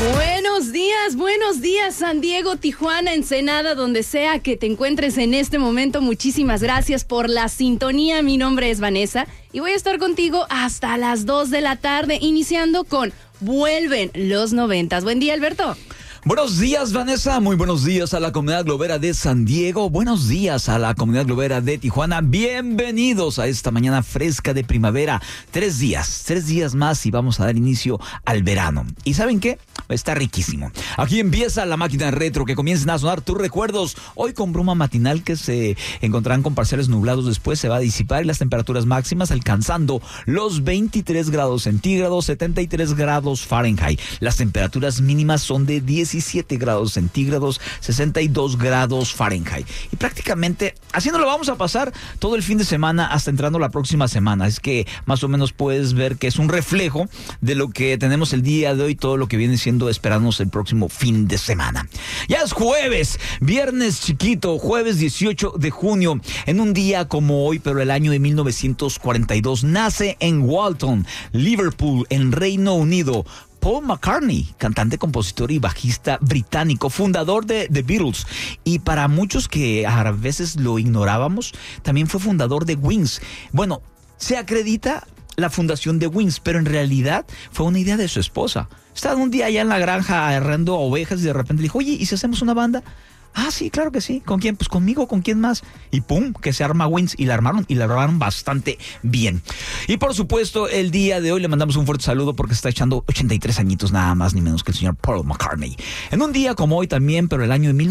Buenos días, San Diego, Tijuana, Ensenada, donde sea que te encuentres en este momento. Muchísimas gracias por la sintonía. Mi nombre es Vanessa y voy a estar contigo hasta las 2 de la tarde, iniciando con Vuelven los 90s. Buen día, Alberto. Buenos días, Vanessa. Muy buenos días a la comunidad globera de San Diego. Buenos días a la comunidad globera de Tijuana. Bienvenidos a esta mañana fresca de primavera. 3 días más y vamos a dar inicio al verano. ¿Y saben qué? Está riquísimo. Aquí empieza la máquina retro, que comiencen a sonar tus recuerdos. Hoy con bruma matinal que se encontrarán con parciales nublados, después se va a disipar y las temperaturas máximas alcanzando los 23 grados centígrados, 73 grados Fahrenheit. Las temperaturas mínimas son de 17 grados centígrados, 62 grados Fahrenheit. Y prácticamente haciéndolo vamos a pasar todo el fin de semana hasta entrando la próxima semana. Es que más o menos puedes ver que es un reflejo de lo que tenemos el día de hoy, todo lo que viene siendo esperarnos el próximo fin de semana. Ya es jueves, viernes chiquito, jueves 18 de junio, en un día como hoy, pero el año de 1942, nace en Walton, Liverpool, en Reino Unido, Paul McCartney, cantante, compositor y bajista británico, fundador de The Beatles. Y para muchos que a veces lo ignorábamos, también fue fundador de Wings. Bueno, se acredita la fundación de Wings, pero en realidad fue una idea de su esposa. Estaba un día allá en la granja agarrando ovejas y de repente le dijo, oye, ¿y si hacemos una banda? Ah, sí, claro que sí. ¿Con quién? Pues conmigo, ¿con quién más? Y pum, que se arma Wings, y la armaron bastante bien. Y por supuesto, el día de hoy le mandamos un fuerte saludo porque está echando 83 añitos, nada más ni menos que el señor Paul McCartney. En un día como hoy también, pero el año de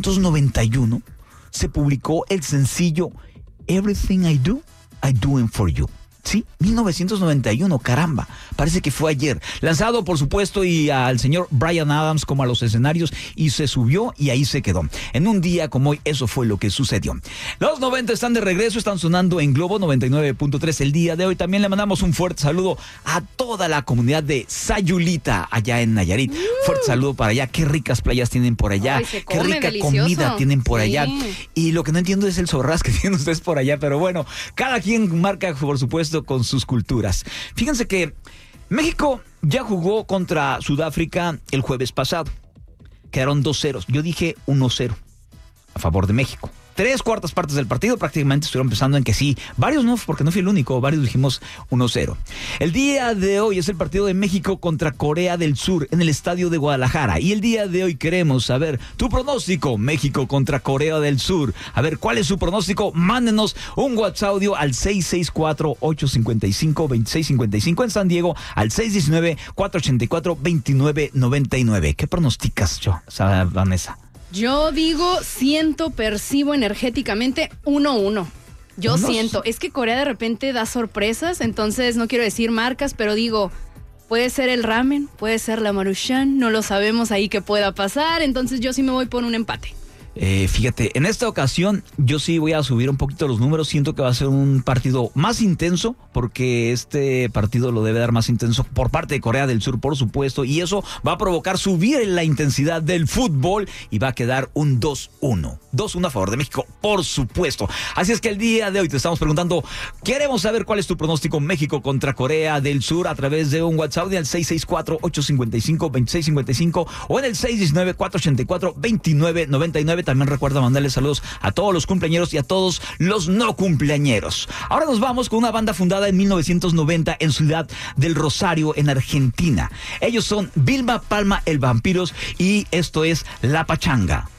1991, se publicó el sencillo Everything I Do It For You. Sí, 1991, caramba, parece que fue ayer. Lanzado, por supuesto, y al señor Bryan Adams como a los escenarios, y se subió y ahí se quedó. En un día como hoy, eso fue lo que sucedió. Los 90 están de regreso, están sonando en Globo 99.3 el día de hoy. También le mandamos un fuerte saludo a toda la comunidad de Sayulita, allá en Nayarit. Fuerte saludo para allá, qué ricas playas tienen por allá, qué rica comida tienen por allá. Y lo que no entiendo es el zorras que tienen ustedes por allá, pero bueno, cada quien marca, por supuesto, con sus culturas. Fíjense que México ya jugó contra Sudáfrica el jueves pasado. Quedaron 2-0. Yo dije 1-0 a favor de México. 3/4 partes del partido prácticamente estuvieron pensando en que sí. Varios no, porque no fui el único. Varios dijimos 1-0. El día de hoy es el partido de México contra Corea del Sur en el estadio de Guadalajara. Y el día de hoy queremos saber tu pronóstico. México contra Corea del Sur. A ver, ¿cuál es su pronóstico? Mándenos un WhatsApp audio al 664-855-2655 en San Diego, al 619-484-2999. ¿Qué pronosticas, Vanessa? Yo digo, percibo energéticamente 1-1. Yo siento, es que Corea de repente da sorpresas, entonces no quiero decir marcas, pero digo, puede ser el ramen, puede ser la Maruchan, no lo sabemos ahí qué pueda pasar, entonces yo sí me voy por un empate. Fíjate, en esta ocasión yo sí voy a subir un poquito los números. Siento que va a ser un partido más intenso, porque este partido lo debe dar más intenso por parte de Corea del Sur, por supuesto, y eso va a provocar subir la intensidad del fútbol y va a quedar un 2-1. 2-1 a favor de México, por supuesto. Así es que el día de hoy te estamos preguntando, queremos saber cuál es tu pronóstico México contra Corea del Sur a través de un WhatsApp al 664-855-2655 o en el 619-484-2999. También recuerda mandarle saludos a todos los cumpleañeros y a todos los no cumpleañeros. Ahora nos vamos con una banda fundada en 1990 en Ciudad del Rosario, en Argentina. Ellos son Vilma Palma el Vampiros y esto es La Pachanga.